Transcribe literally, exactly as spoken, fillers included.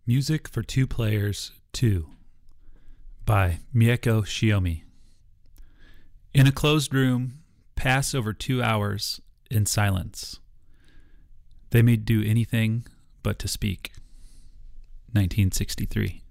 Music for Two Players two by Mieko Shiomi. In a closed room, pass over two hours in silence. They may do anything but to speak. nineteen sixty-three.